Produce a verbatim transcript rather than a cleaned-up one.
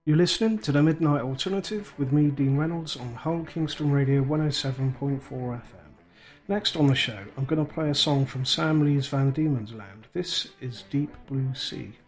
You're listening to the Midnight Alternative with me, Dean Reynolds, on Hull Kingston Radio one oh seven point four F M. Next on the show, I'm going to play a song from Sam Lee's Van Diemen's Land. This is Deep Blue Sea.